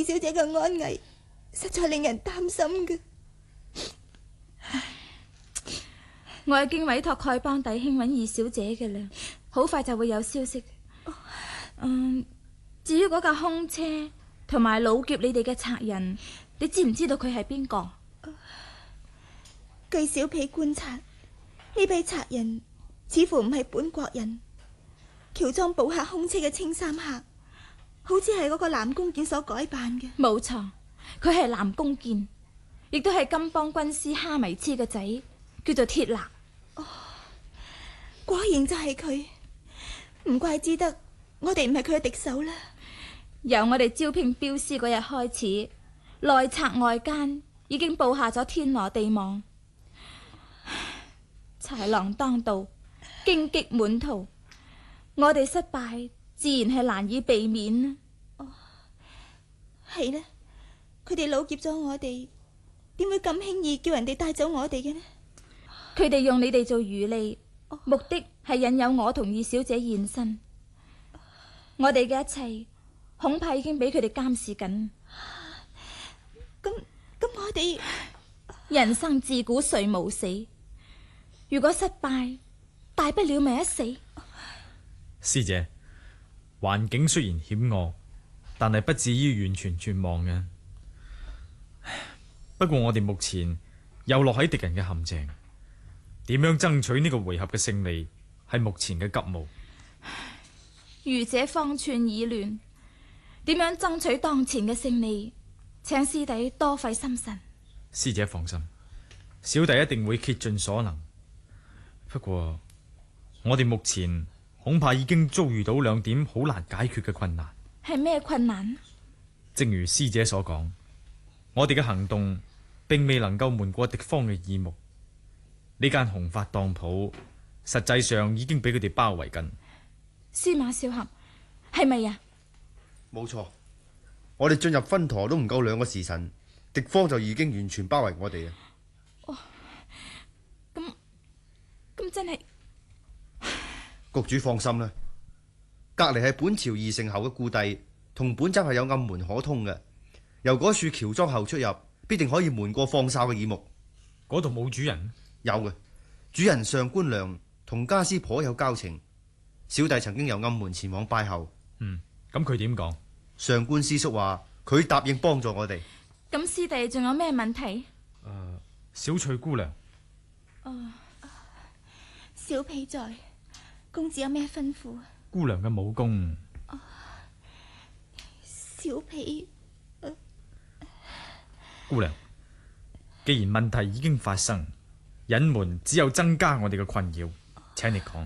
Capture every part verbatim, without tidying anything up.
小姐嘅安危實在令人擔心嘅。 我已經委託丐幫弟兄揾二小姐嘅啦，好快就會有消息。嗯，至於嗰架空車同埋擄劫你哋嘅賊人，你知唔知道佢係邊個？ 據小婢觀察，呢批賊人似乎唔係本國人。喬裝捕客空車嘅青衫客，好似係嗰個藍公健所改扮嘅。 冇錯，佢係藍公健，亦都係金邦軍師哈迷痴嘅仔，叫做鐵勒。 哦，果然就係佢，唔怪之得我哋唔係佢嘅敵手啦。 由我哋招聘鏢師嗰日開始，內賊外奸已經布下咗天羅地網，豺狼當道，荊棘滿途。我哋失敗自然係難以避免啦。 哦，係呢，佢哋擄劫咗我哋，點會咁輕易叫人哋帶走我哋嘅呢？ 佢哋用你哋做魚餌，哦，目的係引誘我同二小姐現身。我哋嘅一切恐怕已經俾佢哋監視緊。 咁咁我哋人生自古誰無死？如果失敗，大不了咪一死。 師姐，環境雖然險惡，但係不至於完全絕望嘅。不過我哋目前又落喺敵人嘅陷阱，點樣爭取呢個回合嘅勝利係目前嘅急務。 愚者方寸已亂，點樣爭取當前嘅勝利？請師弟多費心神。 師姐放心，小弟一定會竭盡所能。不過我哋目前恐怕已經遭遇到兩點好難解決嘅困難。 係咩困難？ 正如師姐所講，我哋嘅行動並未能夠瞞過敵方嘅耳目。呢間紅髮當鋪實際上已經俾佢哋包圍緊。 司馬少俠，係咪啊？ 冇錯，我哋進入分舵都唔夠兩個時辰，敵方就已經完全包圍我哋啊！ 哦，咁咁真係。 局主放心啦，隔籬係本朝二城侯嘅故地，同本州係有暗門可通嘅。由嗰處喬裝後出入，必定可以瞞過放哨嘅耳目。 嗰度冇主人？ 有嘅，主人上官良同家師頗有交情，小弟曾經由暗門前往拜候。 嗯，咁佢點講？ 上官師叔話佢答應幫助我哋。 咁師弟仲有咩問題？誒、 呃，小翠姑娘。 哦， 小婢在。公子有咩吩咐？ 姑娘嘅武功， 哦，小婢，呃、 姑娘，既然問題已經發生，隱瞞只有增加我哋嘅困擾，請你講。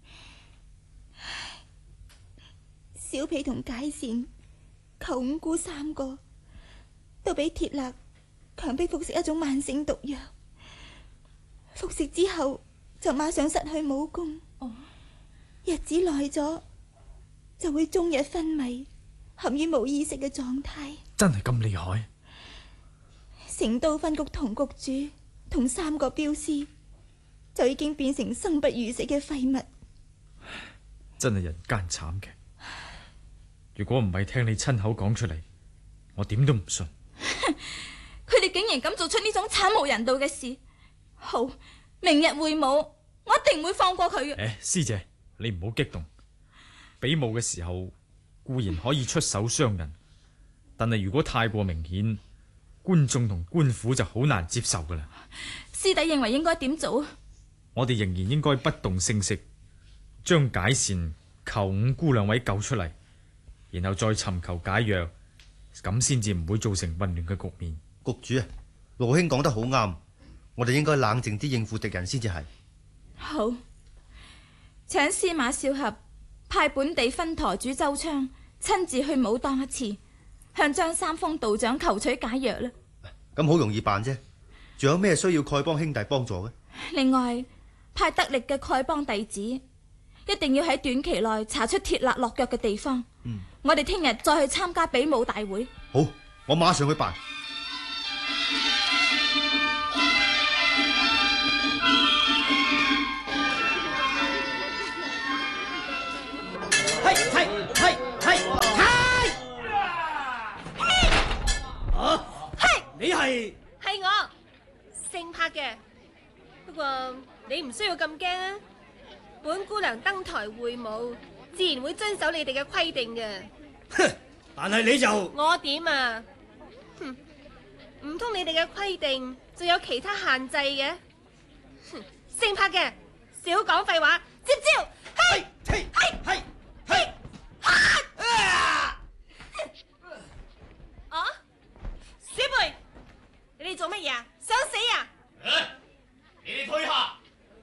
小婢同解善、裘五姑三個都俾鐵勒強迫服食一種慢性毒藥，服食之後就馬上失去武功。 哦， 日子耐咗，就會終日昏迷，陷於冇意識嘅狀態。 真係咁厲害？ 成都分局同局主同三個鏢師就已經變成生不如死嘅廢物。 真係人間慘劇。如果唔係聽你親口講出嚟，我點都唔信。 佢哋竟然敢做出呢種慘無人道嘅事。好，明日會武，我一定唔會放過佢嘅。 誒，師姐，你唔好激動。比武嘅時候固然可以出手傷人，但係如果太過明顯，觀眾同官府就好難接受噶啦。 師弟認為應該點做？ 我哋仍然應該不動聲色，將解善、裘五姑兩位救出嚟，然後再尋求解藥，咁先至唔會造成混亂嘅局面。 局主啊，盧兄講得好啱，我哋應該冷靜啲應付敵人先至係。 好，請司馬少俠派本地分舵主周昌親自去武當一次，向張三豐道長求取解藥啦。 咁好容易辦啫，仲有咩需要丐幫兄弟幫助嘅？ 另外，派得力嘅丐幫弟子，一定要喺短期內查出鐵勒落腳嘅地方。嗯，我哋聽日再去參加比武大會。 好，我馬上去辦。 係係係係係！ 係係我姓柏嘅，不過你唔需要咁驚啊。本姑娘登台會舞，自然會遵守你哋嘅規定嘅。 哼，但係你就我點啊？哼，唔通你哋嘅規定仲有其他限制嘅？哼，姓柏嘅，少講廢話，接招！嘿， 嘿，嘿，嘿，啊！ 啊！小貝，你哋做乜嘢啊？想死啊！ 你哋退下。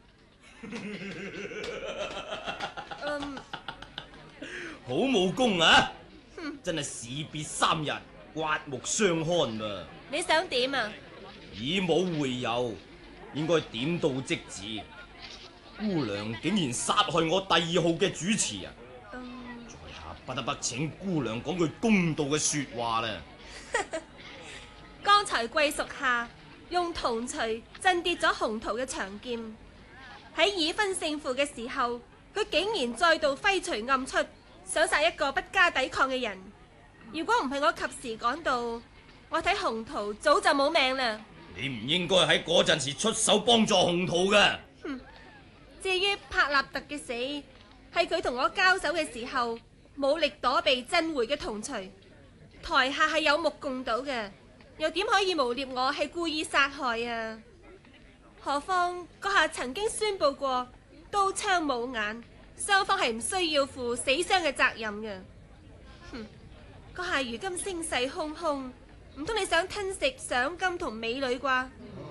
嗯， 好武功啊！真係士別三日，刮目相看噃。 你想點啊？ 以武會友，應該點到即止。姑娘竟然殺害我第二號嘅主持人， 嗯， 在下不得不請姑娘講句公道嘅說話啦。 剛才貴屬下用銅錘震跌咗洪圖嘅長劍，喺已分勝負嘅時候，佢竟然再度揮錘暗出，想殺一個不加抵抗嘅人。如果唔係我及時趕到，我睇洪圖早就冇命啦。 你唔應該喺嗰陣時出手幫助洪圖嘅。 哼，至於柏納特嘅死，係佢同我交手嘅時候冇力躲避震回嘅銅錘，台下係有目共睹嘅。又點可以誣衊我係故意殺害啊？何況閣下曾經宣布過刀槍冇眼，雙方係唔需要負死傷嘅責任嘅。哼，閣下如今聲勢洶洶，唔通你想吞食賞金同美女啩？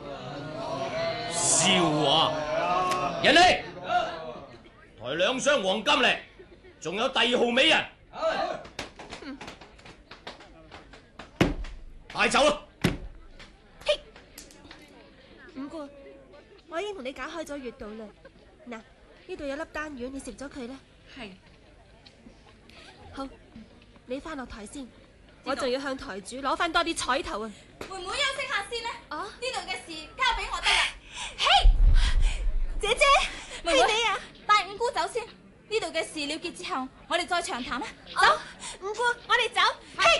笑話！人嚟，抬兩箱黃金嚟，仲有第二號美人。帶走啦！ 嘿，五姑，我已經同你解開咗穴道啦。嗱，呢度有粒丹丸，你食咗佢啦。 係。 好，你翻落台先，我仲要向台主攞翻多啲彩頭啊！ 妹妹休息下先啦。 啊， 呢度嘅事交俾我得啦。 嘿，姐姐， 妹妹係你啊！ 帶五姑走先。呢度嘅事了結之後，我哋再長談啦。 走，五姑，我哋走。嘿。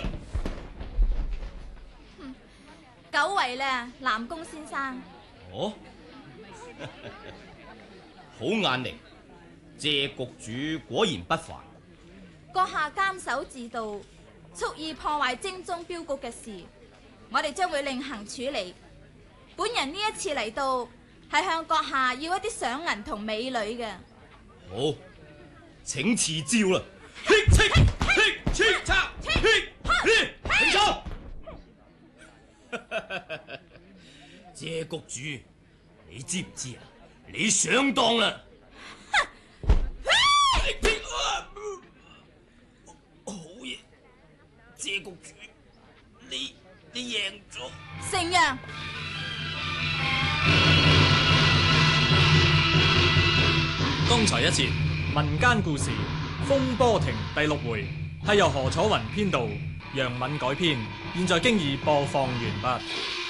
久違啦，南宮先生。 哦，好眼力，謝局主果然不凡。 閣下監守自盜，蓄意破壞精忠鏢局嘅事，我哋將會另行處理。本人呢一次嚟到，係向閣下要一啲賞銀同美女嘅。 好，請賜招啦！嘿，切，嘿，切，插，嘿，嘿，停手！謝局主，你知唔知啊？你上當啦！好嘢，謝局主，你你贏咗。 承讓。 剛才一節民間故事《風波亭》第六回係由何楚雲編導，楊敏改編，現在經已播放完畢。